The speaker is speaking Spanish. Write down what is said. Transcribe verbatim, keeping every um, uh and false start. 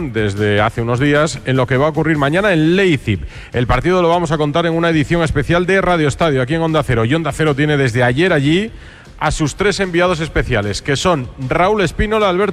información desde hace unos días en lo que va a ocurrir mañana en Leipzig. El partido lo vamos a contar en una edición especial de Radio Estadio, aquí en Onda Cero. Y Onda Cero tiene desde ayer allí a sus tres enviados especiales, que son Raúl Espínola, Alberto